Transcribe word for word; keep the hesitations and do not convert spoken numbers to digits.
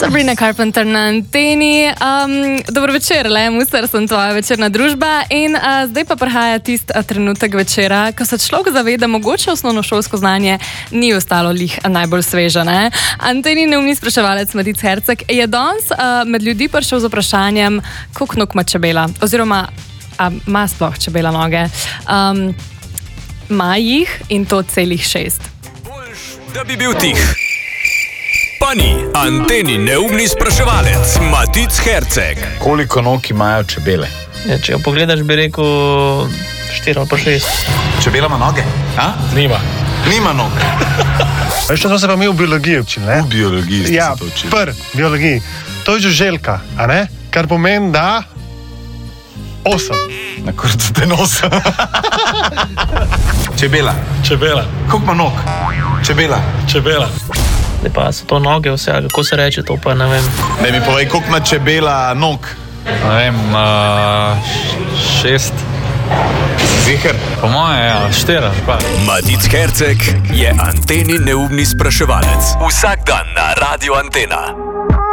Sabrina Carpenter na anteni. Um, dobro večer, Le Muster, sem tvoja večerna družba in uh, zdaj pa prihaja tisti uh, trenutek večera, ko se človek zaveda, mogoče osnovnošolsko znanje ni ostalo lih najbolj sveže. Ne? Anteni neumni spraševalec Matic Herceg je danes uh, med ljudi prišel z vprašanjem, koliko nog ima čebela, oziroma a ima sploh čebela noge. Um, ima jih in to celih šest. Boljš, da bi bil tih. Pani, anteni neumni spraševalec Matic Herceg. Koliko nog imajo čebele? Ja, če jo pogledaš, bi rekel štiri ali pa šest. Čebela ima noge? A? Nima. Nima nog. Veš, to se pa mi v biologiji učili, ne? V biologiji ste ja, se to učili. Pr, biologiji. To je žuželka, a ne? Kar pomeni, da osem. Na kurcu te nosa. Čebela. Čebela. Koliko ima nog? Čebela. Čebela. Ne pa so to noge vse, kako se reče, to pa ne vem. Ne mi povej, koliko ima čebela nog? Ne vem, uh, šest. Ziher? Po moje, ja, štiri. Matic Herceg je anteni neumni spraševalec. Vsak dan na Radio Antena.